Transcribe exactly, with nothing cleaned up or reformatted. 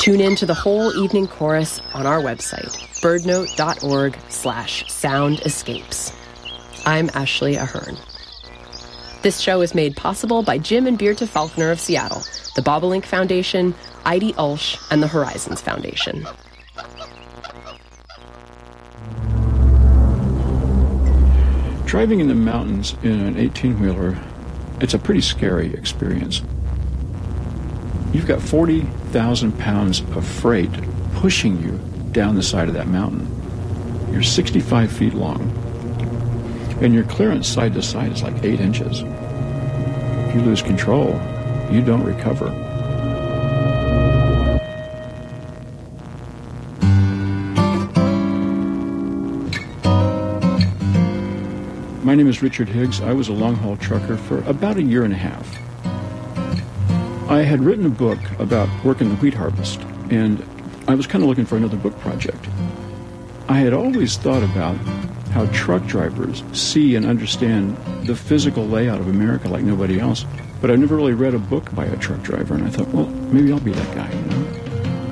Tune in to the whole evening chorus on our website, birdnote.org slash sound escapes. I'm Ashley Ahern. This show is made possible by Jim and Beerta Faulkner of Seattle, the Bobolink Foundation, Heidi Ulsh, and the Horizons Foundation. Driving in the mountains in an eighteen-wheeler, it's a pretty scary experience. You've got forty thousand pounds of freight pushing you down the side of that mountain. You're sixty-five feet long, and your clearance side to side is like eight inches. If you lose control, you don't recover. My name is Richard Higgs. I was a long-haul trucker for about a year and a half. I had written a book about working the wheat harvest, and I was kind of looking for another book project. I had always thought about how truck drivers see and understand the physical layout of America like nobody else, but I never really read a book by a truck driver, and I thought, well, maybe I'll be that guy, you know?